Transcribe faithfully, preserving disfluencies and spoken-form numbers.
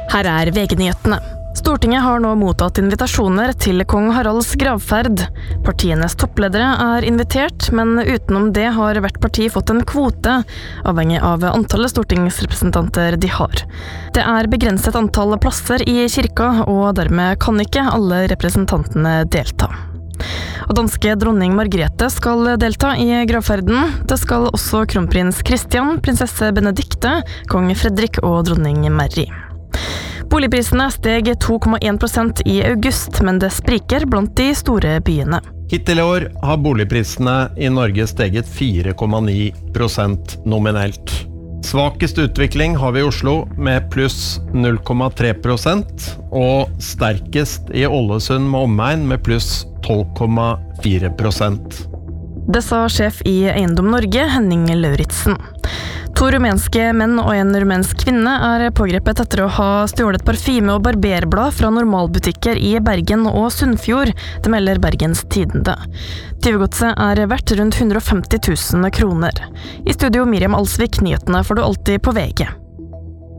Her er V G-nyhetene. Stortinget har nå mottatt invitasjoner til kong Haralds gravferd. Partienes toppledere er invitert, men utenom det har hvert parti fått en kvote, avhengig av antallet stortingsrepresentanter de har. Det er begrenset antall plasser i kirka, og dermed kan ikke alle representantene delta. Og danske dronning Margrethe skal delta i gravferden. Det skal også kronprins Christian, prinsesse Benedikte, kong Fredrik og dronning Mary. Boligprisene steg to komma en prosent i august, men det spriker blant de store byene. Hittil i år har boligprisene i Norge steget fire komma ni prosent nominelt. Svakest utvikling har vi i Oslo med pluss null komma tre prosent, og sterkest i Ålesund med omegn med pluss tolv komma fire prosent. Det sa sjef i Eiendom Norge, Henning Lauritsen. To rumenske menn og en rumensk kvinne er pågrepet etter å ha stjålet parfyme og barberblad fra normalbutikker i Bergen og Sunnfjord, det melder Bergens Tidende. Tyvegodset er verdt rundt hundre og femti tusen kroner. I studio Miriam Alsvik, nyhetene får du alltid på V G.